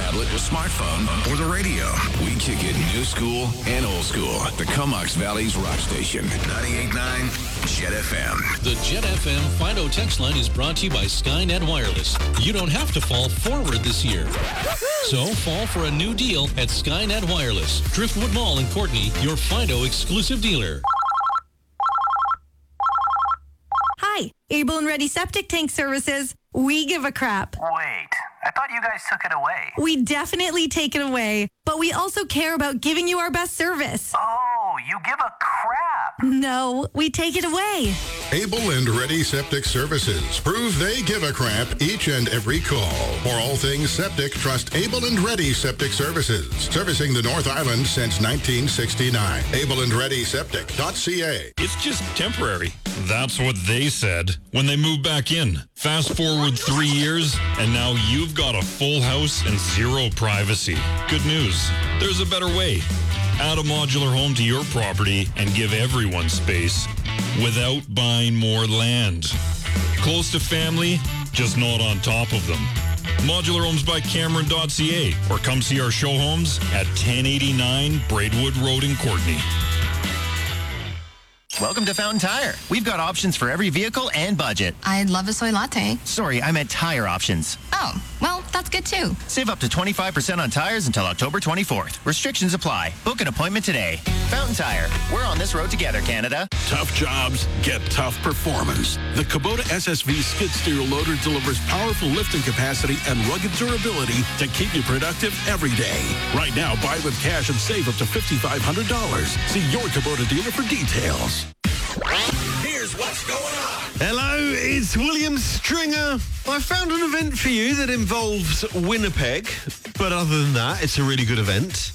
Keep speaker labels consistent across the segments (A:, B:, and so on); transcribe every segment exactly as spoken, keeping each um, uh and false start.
A: tablet, smartphone, or the radio. We kick it new school and old school. The Comox Valley's rock station. ninety-eight point nine Jet F M.
B: The Jet F M Fido text line is brought to you by Skynet Wireless. You don't have to fall forward this year. So fall for a new deal at Skynet Wireless. Driftwood Mall in Courtney, your Fido exclusive dealer.
C: Hi, Able and Ready Septic Tank Services. We give a crap.
D: Wait, I thought you guys took it away.
C: We definitely take it away, but we also care about giving you our best service.
D: Oh, you give a crap.
C: No, we take it away.
E: Able and Ready Septic Services. Prove they give a crap each and every call. For all things septic, trust Able and Ready Septic Services. Servicing the North Island since nineteen sixty-nine. Able and Ready Septic dot C A.
F: It's just temporary. That's what they said when they moved back in. Fast forward three years, and now you've got a full house and zero privacy. Good news. There's a better way. Add a modular home to your property and give everyone space without buying more land. Close to family, just not on top of them. Modular Homes by Cameron dot C A or come see our show homes at ten eighty-nine Braidwood Road in Courtney.
G: Welcome to Fountain Tire. We've got options for every vehicle and budget.
H: I'd love a soy latte.
G: Sorry, I meant tire options.
H: Oh, well, that's good too.
G: Save up to twenty-five percent on tires until October twenty-fourth. Restrictions apply. Book an appointment today. Fountain Tire. We're on this road together, Canada.
I: Tough jobs get tough performance. The Kubota S S V skid steer loader delivers powerful lifting capacity and rugged durability to keep you productive every day. Right now, buy with cash and save up to five thousand five hundred dollars. See your Kubota dealer for details.
J: Here's what's going on.
K: Hello, it's William Stringer. I found an event for you that involves Winnipeg, but other than that, it's a really good event.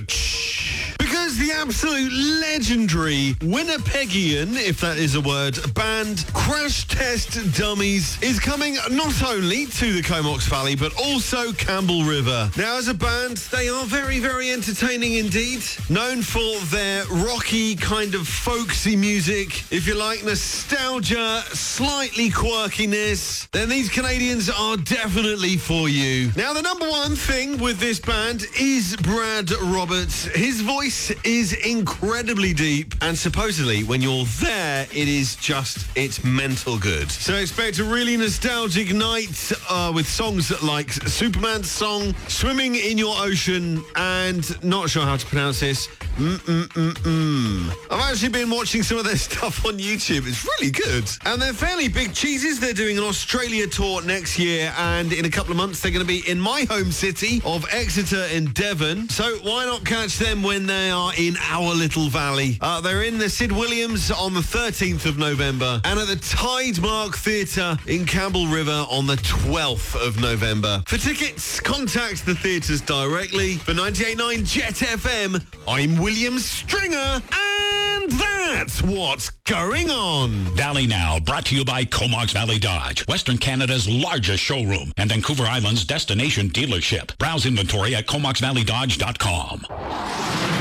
K: Because the absolute legendary Winnipegian, if that is a word, band Crash Test Dummies is coming not only to the Comox Valley, but also Campbell River. Now, as a band, they are very, very entertaining indeed. Known for their rocky, kind of folksy music. If you like nostalgia, slightly quirkiness, then these Canadians are definitely for you. Now, the number one thing with this band is Brad Roberts. His voice is incredibly deep, and supposedly when you're there, it is just, it's mental good. So expect a really nostalgic night uh, with songs like Superman's song, Swimming in Your Ocean, and not sure how to pronounce this, Mm-mm-mm-mm. I've actually been watching some of their stuff on YouTube. It's really good. And they're fairly big cheeses. They're doing an Australia tour next year, and in a couple of months they're going to be in my home city of Exeter in Devon. So why not catch them when they are in our little valley? Uh, they're in the Sid Williams on the thirteenth of November and at the Tidemark Theatre in Campbell River on the twelfth of November. For tickets, contact the theatres directly. For ninety-eight point nine Jet F M, I'm William Stringer, and that's what's going on.
L: Valley Now, brought to you by Comox Valley Dodge, Western Canada's largest showroom and Vancouver Island's destination dealership. Browse inventory at comox valley dodge dot com.